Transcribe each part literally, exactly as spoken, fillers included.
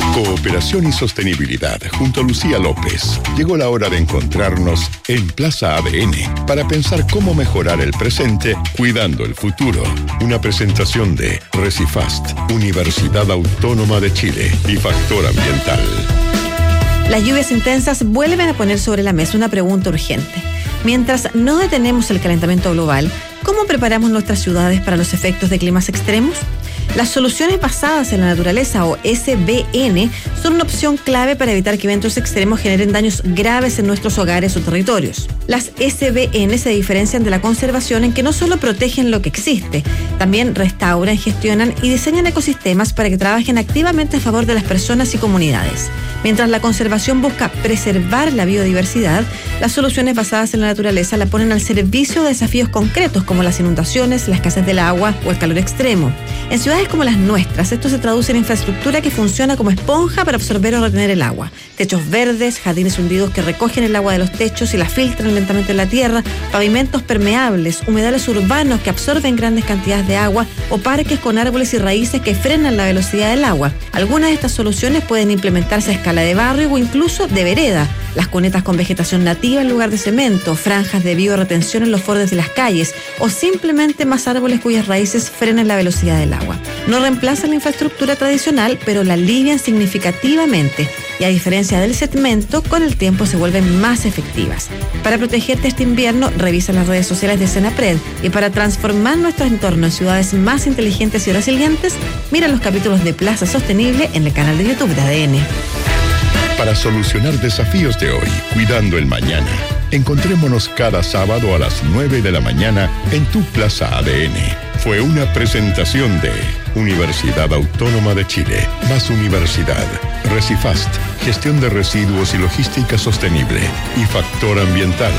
Cooperación y sostenibilidad junto a Lucía López. Llegó la hora de encontrarnos en Plaza A D N para pensar cómo mejorar el presente cuidando el futuro. Una presentación de Recifast, Universidad Autónoma de Chile y Factor Ambiental. Las lluvias intensas vuelven a poner sobre la mesa una pregunta urgente. Mientras no detenemos el calentamiento global, ¿cómo preparamos nuestras ciudades para los efectos de climas extremos? Las soluciones basadas en la naturaleza o S B N son una opción clave para evitar que eventos extremos generen daños graves en nuestros hogares o territorios. Las S B N se diferencian de la conservación en que no solo protegen lo que existe, también restauran, gestionan y diseñan ecosistemas para que trabajen activamente a favor de las personas y comunidades. Mientras la conservación busca preservar la biodiversidad, las soluciones basadas en la naturaleza la ponen al servicio de desafíos concretos como las inundaciones, la escasez del agua o el calor extremo. En ciudades como las nuestras, esto se traduce en infraestructura que funciona como esponja para absorber o retener el agua. Techos verdes, jardines hundidos que recogen el agua de los techos y la filtran lentamente en la tierra, pavimentos permeables, humedales urbanos que absorben grandes cantidades de agua o parques con árboles y raíces que frenan la velocidad del agua. Algunas de estas soluciones pueden implementarse a escala de barrio o incluso de vereda. Las cunetas con vegetación nativa en lugar de cemento, franjas de bioretención en los bordes de las calles o simplemente más árboles cuyas raíces frenan la velocidad del agua. No reemplazan la infraestructura tradicional, pero la alivian significativamente y a diferencia del cemento, con el tiempo se vuelven más efectivas. Para protegerte este invierno, revisa las redes sociales de Senapred y para transformar nuestro entorno en ciudades más inteligentes y resilientes, mira los capítulos de Plaza Sostenible en el canal de YouTube de A D N. Para solucionar desafíos de hoy, cuidando el mañana, encontrémonos cada sábado a las nueve de la mañana en tu Plaza A D N. Fue una presentación de Universidad Autónoma de Chile, más Universidad, Recifast, Gestión de Residuos y Logística Sostenible y Factor Ambiental.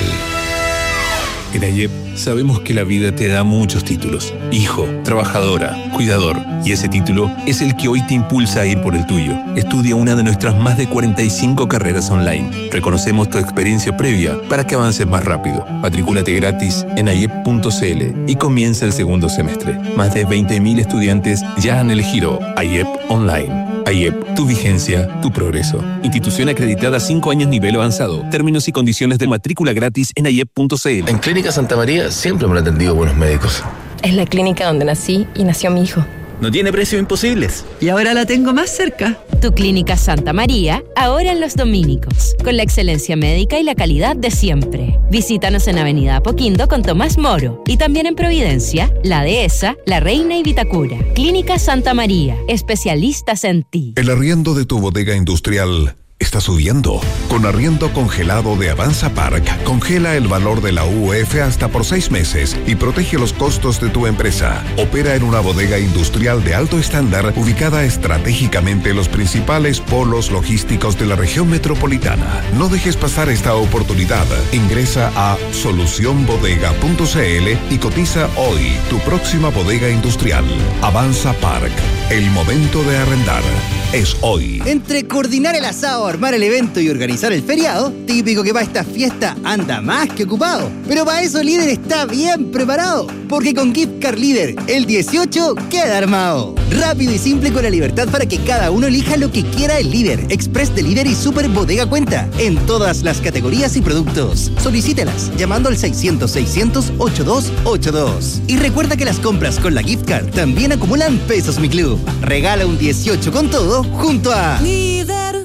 En AYEP sabemos que la vida te da muchos títulos. Hijo, trabajadora, cuidador. Y ese título es el que hoy te impulsa a ir por el tuyo. Estudia una de nuestras más de cuarenta y cinco carreras online. Reconocemos tu experiencia previa para que avances más rápido. Matricúlate gratis en ayep punto c l y comienza el segundo semestre. Más de veinte mil estudiantes ya han elegido AYEP Online. AYEP, tu vigencia, tu progreso. Institución acreditada cinco años nivel avanzado. Términos y condiciones de matrícula gratis en ayep punto c l. En Clínica Santa María siempre me han atendido buenos médicos. Es la clínica donde nací y nació mi hijo. No tiene precios imposibles. Y ahora la tengo más cerca. Tu Clínica Santa María, ahora en Los Dominicos, con la excelencia médica y la calidad de siempre. Visítanos en Avenida Apoquindo con Tomás Moro y también en Providencia, La Dehesa, La Reina y Vitacura. Clínica Santa María, especialistas en ti. El arriendo de tu bodega industrial está subiendo. Con arriendo congelado de Avanza Park, congela el valor de la U F hasta por seis meses y protege los costos de tu empresa. Opera en una bodega industrial de alto estándar ubicada estratégicamente en los principales polos logísticos de la región metropolitana. No dejes pasar esta oportunidad. Ingresa a solución bodega punto c l y cotiza hoy tu próxima bodega industrial. Avanza Park. El momento de arrendar es hoy. Entre coordinar el asado, armar el evento y organizar el feriado, típico que para esta fiesta anda más que ocupado. Pero para eso Líder está bien preparado, porque con Gift Card Líder el dieciocho queda armado. Rápido y simple con la libertad para que cada uno elija lo que quiera el Líder, Express de Líder y Super Bodega Cuenta, en todas las categorías y productos. Solicítelas llamando al seiscientos seiscientos ochenta y dos ochenta y dos. Y recuerda que las compras con la Gift Card también acumulan pesos Mi Club. Regala un dieciocho con todo junto a Líder.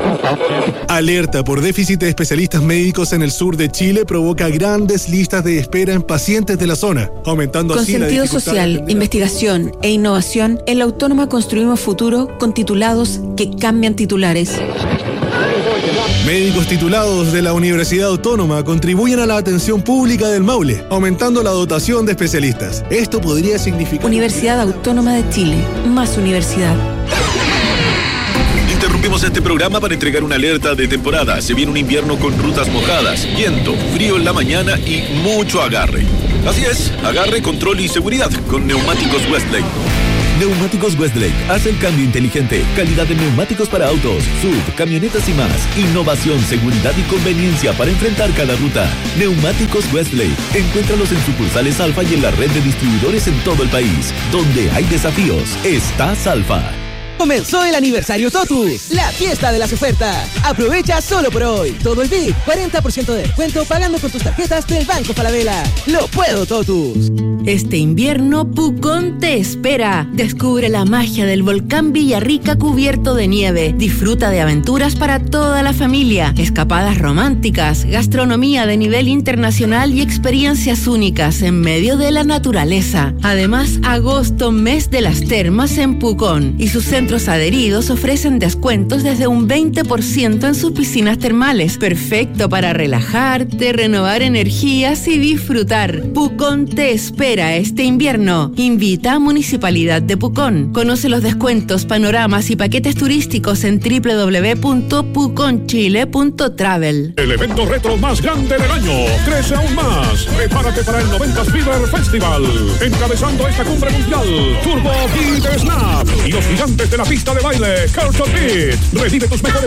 Alerta por déficit de especialistas médicos en el sur de Chile provoca grandes listas de espera en pacientes de la zona, aumentando con así la sentido dificultad social, de atender. investigación e innovación, en la Autónoma construimos futuro con titulados que cambian titulares. Médicos titulados de la Universidad Autónoma contribuyen a la atención pública del Maule, aumentando la dotación de especialistas. Esto podría significar... Universidad Autónoma de Chile, más universidad. Interrumpimos este programa para entregar una alerta de temporada. Se viene un invierno con rutas mojadas, viento, frío en la mañana y mucho agarre. Así es, agarre, control y seguridad con Neumáticos Westlake. Neumáticos Westlake hace el cambio inteligente. Calidad de neumáticos para autos, S U V, camionetas y más. Innovación, seguridad y conveniencia para enfrentar cada ruta. Neumáticos Westlake. Encuéntralos en sucursales Alfa y en la red de distribuidores en todo el país. Donde hay desafíos, está Alfa. Comenzó el aniversario Totus, la fiesta de las ofertas. Aprovecha solo por hoy. Todo el día, cuarenta por ciento de descuento pagando con tus tarjetas del Banco Falabella. ¡Lo puedo, Totus! Este invierno, Pucón te espera. Descubre la magia del volcán Villarrica cubierto de nieve. Disfruta de aventuras para toda la familia, escapadas románticas, gastronomía de nivel internacional y experiencias únicas en medio de la naturaleza. Además, agosto, mes de las termas en Pucón, y sus centros adheridos ofrecen descuentos desde un veinte por ciento en sus piscinas termales. Perfecto para relajarte, renovar energías y disfrutar. Pucón te espera este invierno. Invita a Municipalidad de Pucón. Conoce los descuentos, panoramas y paquetes turísticos en doble u doble u doble u punto puconchile punto travel. El evento retro más grande del año crece aún más. Prepárate para el noventas Fever Festival. Encabezando esta cumbre mundial, Turbo Beat Snap y los gigantes de la pista de baile, Culture Beat. Revive tus mejores